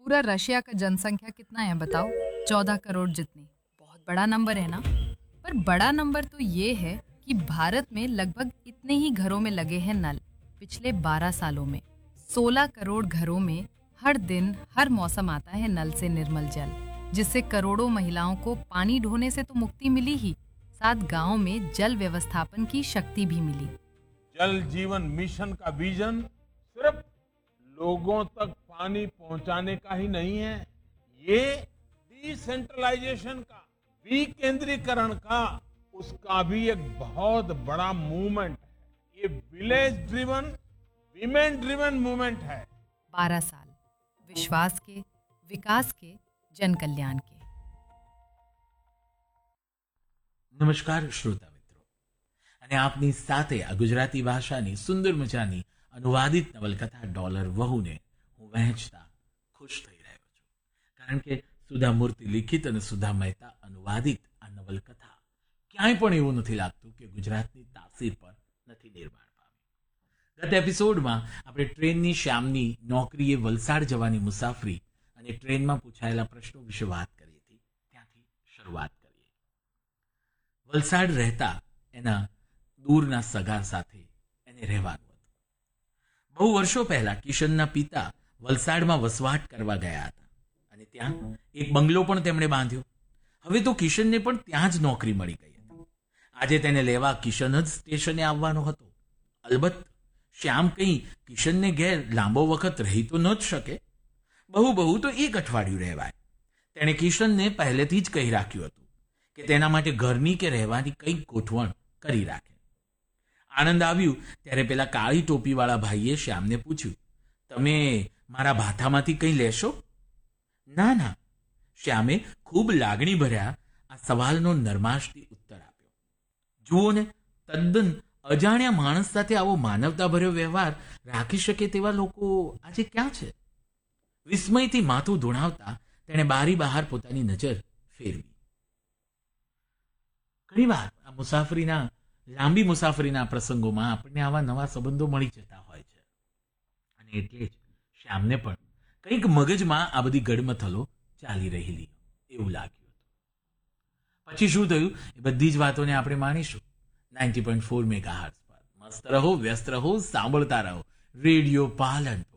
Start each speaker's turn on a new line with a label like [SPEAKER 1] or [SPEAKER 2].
[SPEAKER 1] पूरा रशिया का जनसंख्या कितना है बताओ? 14 करोड़ जितनी। बहुत बड़ा नंबर है ना? पर बड़ा नंबर तो ये है कि भारत में लगभग इतने ही घरों में लगे हैं नल। पिछले 12 सालों में 16 करोड़ घरों में हर दिन हर मौसम आता है नल से निर्मल जल, जिससे करोड़ों महिलाओं को पानी ढोने से तो मुक्ति मिली ही, साथ गांव में जल व्यवस्थापन की शक्ति भी मिली।
[SPEAKER 2] जल जीवन मिशन का विजन सिर्फ लोगों तक पानी पहुंचाने का ही नहीं है, ये डिसेंट्रलाइजेशन का, विकेंद्रीकरण का, उसका भी एक बहुत बड़ा मूवमेंट है। ये village driven, women driven movement है।
[SPEAKER 1] 12 साल विश्वास के, विकास के, जन कल्याण के।
[SPEAKER 3] નમસ્કાર શ્રોતા મિત્રો, અને આપની સાથે આ ગુજરાતી ભાષાની સુંદર મજાની અનુવાદિત નવલકથા ડોલર વહુને હું વહેંચતા ખુશ થઈ રહ્યો છું, કારણ કે સુધા મૂર્તિ લિખિત અને સુધા મહેતા અનુવાદિત આ નવલકથા ક્યાંય પણ એવું નથી લાગતું કે ગુજરાતની તાસીર પર નથી નિર્માણ પામી. ગત એપિસોડમાં આપણે ટ્રેનની શ્યામની નોકરીએ વલસાડ જવાની મુસાફરી અને ટ્રેનમાં પૂછાયેલા પ્રશ્નો વિશે વાત કરી હતી. ત્યાંથી શરૂઆત કરીએ. વલસાડ રહેતા એના દૂરના સગા સાથે એને રહેવાનું હતું. બહુ વર્ષો પહેલા કિશનના પિતા વલસાડમાં વસવાટ કરવા ગયા હતા અને ત્યાં એક બંગલો પણ તેમણે બાંધ્યો. હવે તો કિશનને પણ ત્યાં જ નોકરી મળી ગઈ હતી. આજે તેને લેવા કિશન જ સ્ટેશને આવવાનો હતો. અલબત્ત શ્યામ કંઈ કિશનને ઘેર લાંબો વખત રહી તો ન જ શકે. બહુ તો એક અઠવાડિયું રહેવાય. તેણે કિશનને પહેલેથી જ કહી રાખ્યું હતું કે તેના માટે ઘરની કે રહેવાની કંઈક ગોઠવણ કરી રાખે. આનંદ આવ્યું ત્યારે પેલા કાળી ટોપીવાળા ભાઈએ શ્યામને પૂછ્યું, તમે મારા ભાથામાંથી કંઈ લેશો? ના, શ્યામે ખૂબ લાગણી ભર્યા આ સવાલનો નરમાશથી ઉત્તર આપ્યો. જુઓ ને, તદ્દન અજાણ્યા માણસ સાથે આવો માનવતાભર્યો વ્યવહાર રાખી શકે તેવા લોકો આજે ક્યાં છે? વિસ્મયથી માથું ધૂણાવતા તેણે બારી બહાર પોતાની નજર ફેરવી. ઘણીવાર આ લાંબી મુસાફરીના પ્રસંગોમાં આપણને આવા નવા સંબંધો મળી જતા હોય છે, અને એટલે જ શ્યામને પણ કંઈક મગજમાં આ બધી ગડમથલો ચાલી રહેલી એવું લાગ્યું હતું. પછી શું થયું એ બધી જ વાતોને આપણે માણીશું 90.4 મેગાહર્ટ્ઝ પર. મસ્ત રહો, વ્યસ્ત રહો, સાંભળતા રહો રેડિયો પાલન.